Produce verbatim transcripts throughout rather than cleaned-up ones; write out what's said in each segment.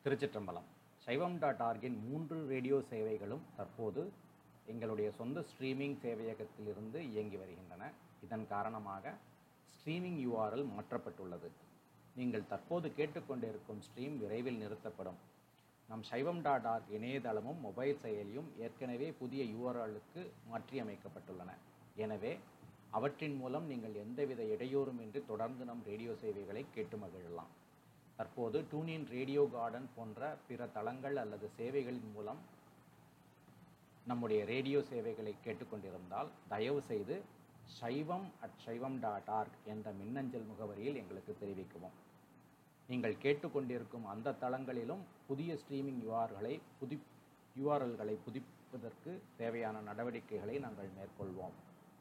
திருச்சிற்றம்பலம். சைவம் டாட் ஆர்கின் மூன்று ரேடியோ சேவைகளும் தற்போது எங்களுடைய சொந்த ஸ்ட்ரீமிங் சேவையகத்திலிருந்து இயங்கி வருகின்றன. இதன் காரணமாக ஸ்ட்ரீமிங் யூஆர்எல் மாற்றப்பட்டுள்ளது. நீங்கள் தற்போது கேட்டுக்கொண்டிருக்கும் ஸ்ட்ரீம் விரைவில் நிறுத்தப்படும். நம் சைவம் டாட் ஆர்க் இணையதளமும் மொபைல் செயலியும் ஏற்கனவே புதிய யூஆர்எல்லுக்கு மாற்றியமைக்கப்பட்டுள்ளன. எனவே அவற்றின் மூலம் நீங்கள் எந்தவித இடையூறுமின்றி தொடர்ந்து நம் ரேடியோ சேவைகளை கேட்டு மகிழலாம். தற்போது டூனின் ரேடியோ கார்டன் போன்ற பிற தளங்கள் அல்லது சேவைகளின் மூலம் நம்முடைய ரேடியோ சேவைகளை கேட்டுக்கொண்டிருந்தால் தயவு செய்து சைவம் அட் சைவம் டாட் ஆர்க் என்ற மின்னஞ்சல் முகவரியில் எங்களுக்கு தெரிவிக்கவும். நீங்கள் கேட்டுக்கொண்டிருக்கும் அந்த தளங்களிலும் புதிய ஸ்ட்ரீமிங் யூஆர்களை புதி யூஆர்எல்களை புதுப்பிப்பதற்கு தேவையான நடவடிக்கைகளை நாங்கள் மேற்கொள்வோம்.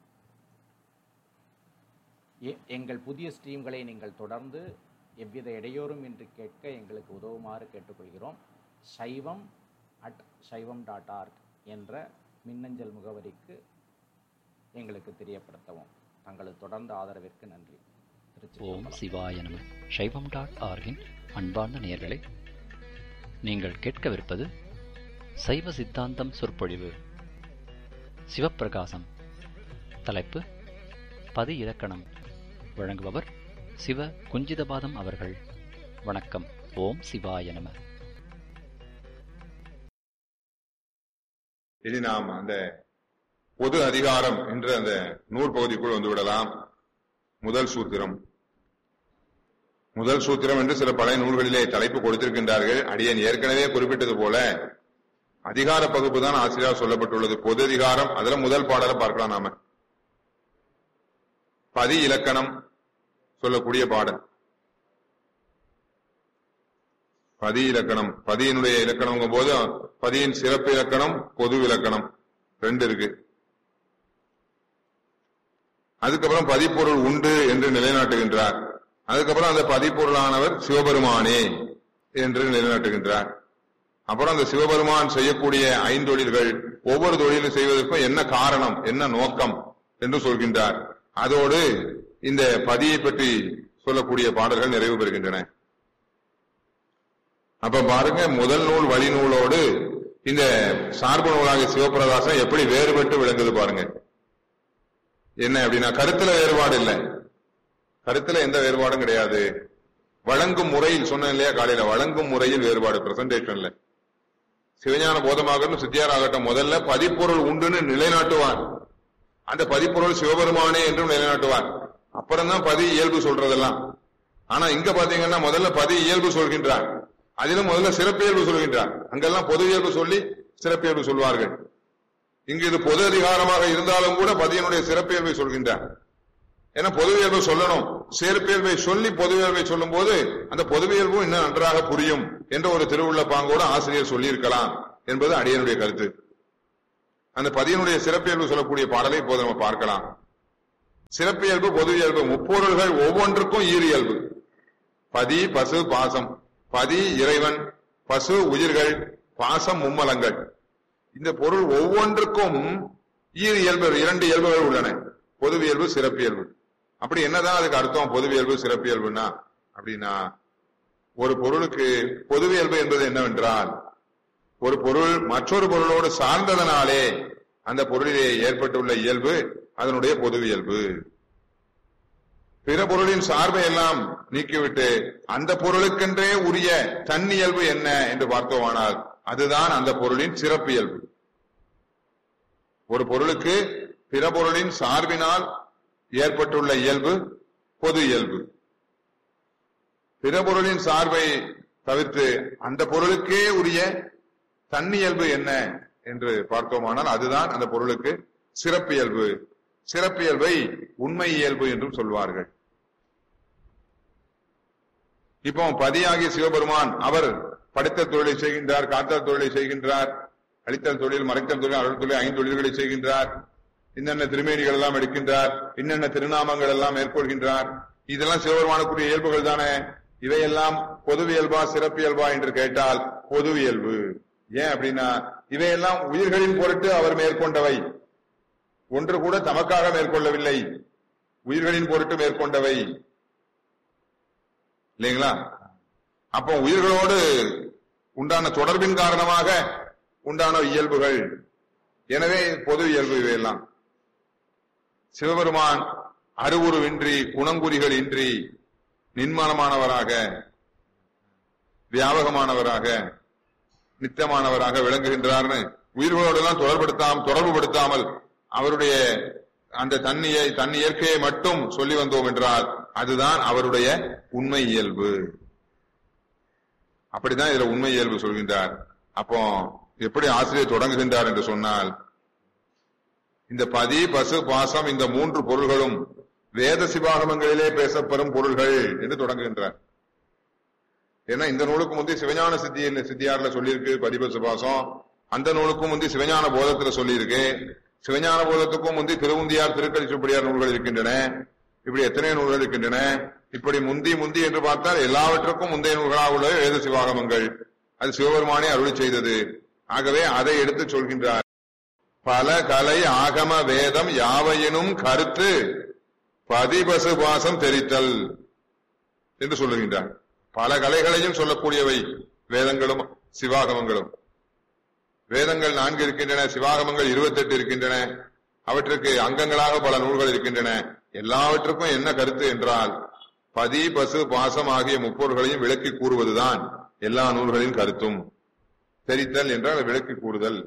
எங்கள் புதிய ஸ்ட்ரீம்களை நீங்கள் தொடர்ந்து எவ்வித இடையூறும் இன்றி கேட்க எங்களுக்கு உதவுமாறு கேட்டுக்கொள்கிறோம். சைவம் அட் சைவம் டாட் ஆர்க் என்ற மின்னஞ்சல் முகவரிக்கு எங்களுக்கு தெரியப்படுத்தவும். தங்களது தொடர்ந்த ஆதரவிற்கு நன்றி. ஓம் சிவாய நம. சைவம் டாட் ஆர்கின் அன்பார்ந்த நேயர்களே, நீங்கள் கேட்கவிருப்பது சைவ சித்தாந்தம் சொற்பொழிவு. சிவப்பிரகாசம். தலைப்பு பதி இலக்கணம். வழங்குபவர் சிவ குஞ்சிதபாதம் அவர்கள். வணக்கம். ஓம் சிவாய நம. இனி நாம் அந்த பொது அதிகாரம் என்ற அந்த நூல் பகுதிக்குள் வந்து விடலாம். முதல் சூத்திரம் முதல் சூத்திரம் என்று சில பழைய நூல்களிலே தலைப்பு கொடுத்திருக்கின்றார்கள். அடியேன் ஏற்கனவே குறிப்பிட்டது போல அதிகார பகுப்பு தான் ஆசிரியர் சொல்லப்பட்டுள்ளது. பொது அதிகாரம், அதுல முதல் பாடலை பார்க்கலாம். நாம பதி இலக்கணம் சொல்லக்கூடிய பாடல். பதி இலக்கணம், பதியினுடைய இலக்கணம் போது பதியின் சிறப்பு இலக்கணம், பொது இலக்கணம் ரெண்டு இருக்கு. அதுக்கப்புறம் பதிப்பொருள் உண்டு என்று நிலைநாட்டுகின்றார். அதுக்கப்புறம் அந்த பதிப்பொருளானவர் சிவபெருமானே என்று நிலைநாட்டுகின்றார். அப்புறம் அந்த சிவபெருமான் செய்யக்கூடிய ஐந்தொழில்கள், ஒவ்வொரு தொழிலும் செய்வதற்கும் என்ன காரணம், என்ன நோக்கம் என்று சொல்கின்றார். அதோடு இந்த பதியை பற்றி சொல்லக்கூடிய பாடல்கள் நிறைவு பெறுகின்றன. அப்ப பாருங்க, முதல் நூல் வழி நூலோடு இந்த சார்பு நூலாகிய சிவப்பிரகாசம் எப்படி வேறுபட்டு விளங்குது பாருங்க. என்ன அப்படின்னா, கருத்துல வேறுபாடு இல்லை, கருத்துல எந்த வேறுபாடும் கிடையாது. வழங்கும் முறையில் சொன்ன இல்லையா காலையில, வழங்கும் முறையில் வேறுபாடு, பிரசன்டேஷன்ல. சிவஞான போதமாகட்டும் சித்தியாராகட்டும் முதல்ல பதிப்பொருள் உண்டுன்னு நிலைநாட்டுவார். அந்த பதிப்பொருள் சிவபெருமானே என்றும் நிலைநாட்டுவார். அப்புறம் தான் பதி இயல்பு சொல்றதெல்லாம். ஆனா இங்க பாத்தீங்கன்னா முதல்ல பதி இயல்பு சொல்கின்றார், அதிலும் முதல்ல சிறப்பியல்பு சொல்கின்றார். அங்கெல்லாம் பொது இயல்பு சொல்லி சிறப்பியல்பு சொல்வார்கள். இங்கு இது பொது அதிகாரமாக இருந்தாலும் கூட பதியினுடைய சிறப்பியல்பை சொல்கின்றார். ஏன்னா பொதுவியல்பை சொல்லணும், சிறப்பியல்பை சொல்லி பொதுவியல்பை சொல்லும் போது அந்த பொதுவியல்பும் இன்னும் நன்றாக புரியும் என்ற ஒரு திருவுள்ள பாங்கோடு ஆசிரியர் சொல்லியிருக்கலாம் என்பது அடியனுடைய கருத்து. அந்த பதியினுடைய சிறப்பியல்பு சொல்லக்கூடிய பாடலை இப்போது நம்ம பார்க்கலாம். சிறப்பியல்பு, பொது இயல்பு, முப்பொருள்கள் ஒவ்வொன்றுக்கும் ஈரியல்பு. பதி, பசு, பாசம். பதி இறைவன், பசு உயிர்கள், பாசம் மும்மலங்கள். இந்த பொருள் ஒவ்வொன்றுக்கும் ஈர் இயல்பு, இரண்டு இயல்புகள் உள்ளன, பொதுவியல்பு சிறப்பியல்பு. அப்படி என்னதான் அதுக்கு அர்த்தம் பொதுவியல்பு சிறப்பியல்புனா? அப்படின்னா, ஒரு பொருளுக்கு பொதுவியல்பு என்பது என்னவென்றால், ஒரு பொருள் மற்றொரு பொருளோடு சார்ந்ததனாலே அந்த பொருளிலே ஏற்பட்டுள்ள இயல்பு அதனுடைய பொதுவியல்பு. பிற பொருளின் சார்பை எல்லாம் நீக்கிவிட்டு அந்த பொருளுக்கென்றே உரிய தன்னியல்பு என்ன என்று பார்த்தோமானால் அதுதான் அந்த பொருளின் சிறப்பியல்பு. ஒரு பொருளுக்கு பிற பொருளின் சார்பினால் ஏற்பட்டுள்ள இயல்பு பொது இயல்பு. பிற பொருளின் சார்பை தவிர்த்து அந்த பொருளுக்கே உரிய தன்னியல்பு என்ன என்று பார்த்தோமானால் அதுதான் அந்த பொருளுக்கு சிறப்பியல்பு. சிறப்பியல்பை உண்மை இயல்பு என்றும் சொல்வார்கள். இப்போ பதியாகிய சிவபெருமான் அவர் படித்த தொழிலை செய்கின்றார், காத்தல் தொழிலை செய்கின்றார், அளித்தல் தொழில், மறைத்தல் தொழில், அருள் தொழில், ஐந்து தொழில்களை செய்கின்றார். இன்னென்ன திருமேனிகள் எல்லாம் எடுக்கின்றார், இன்னென்ன திருநாமங்கள் எல்லாம் மேற்கொள்கின்றார். இதெல்லாம் சிவபெருமானுக்குரிய இயல்புகள் தானே. இவையெல்லாம் பொதுவியல்பா சிறப்பியல்பா என்று கேட்டால் பொதுவியல்பு. ஏன் அப்படின்னா, இவையெல்லாம் உயிர்களின் பொருட்டு அவர் மேற்கொண்டவை, ஒன்று கூட தமக்காக மேற்கொள்ளவில்லை, உயிர்களின் பொருட்டு மேற்கொண்டவை இல்லைங்களா? அப்போ உயிர்களோடு உண்டான தொடர்பின் காரணமாக உண்டான இயல்புகள். எனவே பொது இயல்பு இவையெல்லாம். சிவபெருமான் அருவுருவின்றி குணங்குறிகள் இன்றி நின்மானமானவராக வியாபகமானவராக நித்தியமானவராக விளங்குகின்றார்னு உயிர்களோடு எல்லாம் தொடர்படுத்தாம தொடர்பு படுத்தாமல் அவருடைய அந்த தன்னியை தன் இயற்கையை மட்டும் சொல்லி வந்தோம் என்றால் அதுதான் அவருடைய உண்மை இயல்பு. அப்படிதான் இதுல உண்மை இயல்பு சொல்கின்றார். அப்போ எப்படி ஆசிரியர் தொடங்குகின்றார் என்று சொன்னால், இந்த பதி பசு பாசம் இந்த மூன்று பொருள்களும் வேத சிவாகமங்களிலே பேசப்படும் பொருள்கள் என்று தொடங்குகின்றார். ஏன்னா இந்த நூலுக்கு முந்தி சிவஞான சித்தியில் சித்தியார்ல சொல்லியிருக்கு பதிபசு பாசம், அந்த நூலுக்கும் முந்தி சிவஞான போதத்துல சொல்லியிருக்கு, சிவஞான போதத்துக்கும் முந்தி திருவுந்தியார் திருக்கடிச்சுப்படியார் நூல்கள் இருக்கின்றன. இப்படி எத்தனை நூல்கள் இருக்கின்றன. இப்படி முந்தி முந்தி என்று பார்த்தால் எல்லாவற்றுக்கும் முந்தைய நூல்களாக உள்ள வேத சிவாகமங்கள். அது சிவபெருமானே அருளி செய்தது. ஆகவே அதை எடுத்து சொல்கின்றார். பல கலை ஆகம வேதம் யாவையினும் கருத்து பதிபசு பாசம் தெரித்தல் என்று சொல்லுகின்றார். பல கலைகளையும் சொல்லக்கூடியவை வேதங்களும் சிவாகமங்களும். வேதங்கள் நான்கு இருக்கின்றன, சிவாகமங்கள் இருபத்தி எட்டு இருக்கின்றன. அவற்றுக்கு அங்கங்களாக பல நூல்கள் இருக்கின்றன. எல்லாவற்றுக்கும் என்ன கருத்து என்றால் பதி பசு பாசம் ஆகிய முப்பொருள்களையும் விளக்கி கூறுவதுதான் எல்லா நூல்களின் கருத்தும். தெரித்தல் என்றால் விளக்கி கூறுதல்.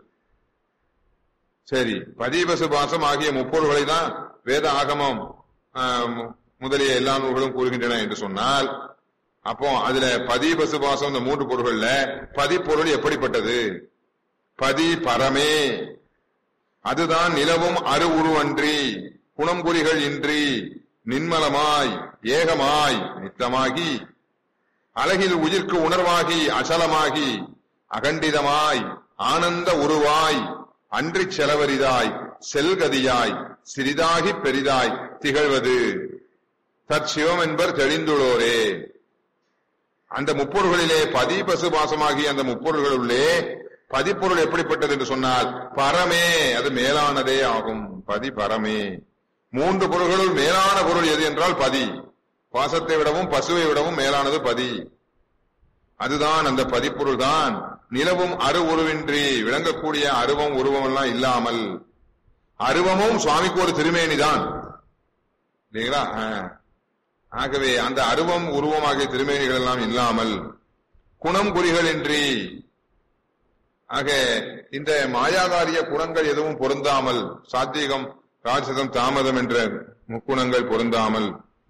சரி, பதி பசு பாசம் ஆகிய முப்பொருள்களை தான் வேத ஆகமம் முதலிய எல்லா நூல்களும் கூறுகின்றன என்று சொன்னால், அப்போ அதுல பதி பசு பாசம் இந்த மூன்று பொருள்கள்ல பதிப்பொருள் எப்படிப்பட்டது? பதி பரமே, அதுதான் நிலவும் அரு உருவன்றி குணம்புரிகள் இன்றி நின்மலமாய் ஏகமாய் நித்தமாகி அழகில் உயிர்க்கு உணர்வாகி அசலமாகி அகண்டிதமாய் ஆனந்த உருவாய் அன்றி செலவரிதாய் செல்கதியாய் சிறிதாகி பெரிதாய் திகழ்வது தற்சிவம் என்பர் தெளிந்துள்ளோரே. அந்த முப்பொருள்களிலே பதி பசு பாசமாகிய அந்த முப்பொருள்களுள்ளே பதிப்பொருள் எப்படிப்பட்டது என்று சொன்னால் பரமே, அது மேலானதே ஆகும். பதி பரமே. மூன்று பொருள்களுள் மேலான பொருள் எது என்றால் பதி. பாசத்தை விடவும் பசுவை விடவும் மேலானது பதி. அதுதான் அந்த பதிப்பொருள் தான் நிலவும் அரு உருவின்றி விளங்கக்கூடிய அருவம் உருவம் எல்லாம் இல்லாமல், அருவமும் சுவாமிக்கு ஒரு திருமேனிதான் இல்லைங்களா? ஆகவே அந்த அருவம் உருவமாகிய திருமேனிகள் எல்லாம் இல்லாமல் குணம் குறிகளின்றி, ஆக இந்த மாயாகாரிய குணங்கள் எதுவும் பொருந்தாமல், சாத்வீகம் ராஜசம் தாமதம் என்ற முக்குணங்கள் பொருந்தாமல்,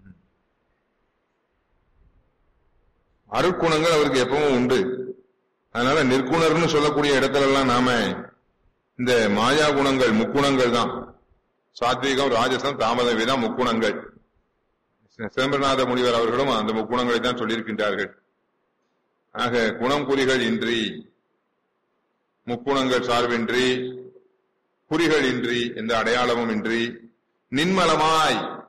அருட்குணங்கள் அவருக்கு எப்பவும் உண்டு. அதனால நிற்குணர்னு சொல்லக்கூடிய இடத்துல எல்லாம் நாம இந்த மாயா குணங்கள் முக்குணங்கள் தான். சாத்வீகம் ராஜசம் தாமதம் இதான் முக்குணங்கள். சிதம்பரநாத முனிவர் அவர்களும் அந்த முக்குணங்களை தான் சொல்லியிருக்கின்றார்கள். ஆக குணம் குறிகள் இன்றி, முக்குணங்கள் சார்பின்றி, குறிகள் இன்றி, எந்த அடையாளமும் இன்றி, நின்மலமாய்